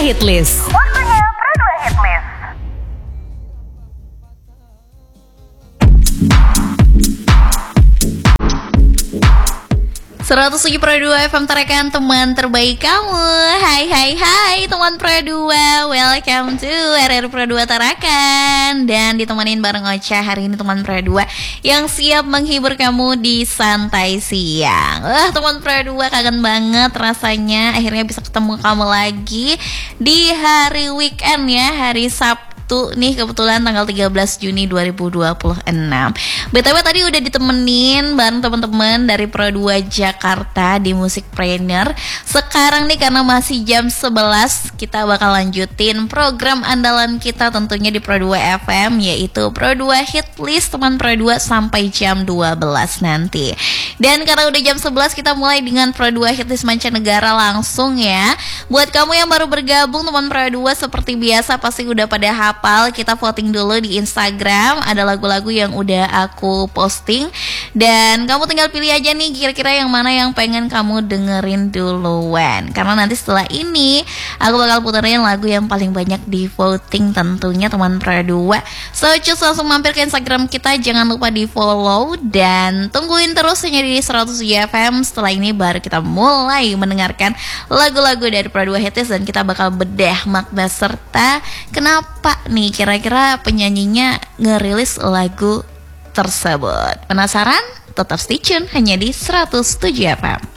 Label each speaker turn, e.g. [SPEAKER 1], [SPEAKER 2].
[SPEAKER 1] Hitlist.
[SPEAKER 2] Waktunya Pro 2 Hitlist.
[SPEAKER 3] Pro 2 FM Tarakan, teman terbaik kamu. Hai teman Pro 2, welcome to RR Pro 2 Tarakan. Dan ditemenin bareng Ocha hari ini teman Pro 2 yang siap menghibur kamu di santai siang. Teman Pro 2 kangen banget rasanya akhirnya bisa ketemu kamu lagi di hari weekend ya, hari Sabtu nih, kebetulan tanggal 13 Juni 2026. BTW tadi udah ditemenin bareng teman-teman dari Pro 2 Jakarta di Musikpreneur. Sekarang nih karena masih jam 11, kita bakal lanjutin program andalan kita tentunya di Pro 2 FM, yaitu Pro 2 Hitlist teman Pro 2 sampai jam 12 nanti. Dan karena udah jam 11, kita mulai dengan Pro 2 Hitlist mancanegara langsung ya. Buat kamu yang baru bergabung teman Pro 2, seperti biasa pasti udah pada hafal, kita voting dulu di Instagram. Ada lagu-lagu yang udah aku posting, dan kamu tinggal pilih aja nih kira-kira yang mana yang pengen kamu dengerin duluan. Karena nanti setelah ini aku bakal puterin lagu yang paling banyak di voting tentunya teman Pro 2. So cus langsung mampir ke Instagram kita, jangan lupa di follow dan tungguin terus hanya di 107 FM. Setelah ini baru kita mulai mendengarkan lagu-lagu dari Pro 2 Hitlist, dan kita bakal bedah makna serta kenapa nih kira-kira penyanyinya ngerilis lagu tersebut. Penasaran? Tetap stay tune hanya di 107 FM.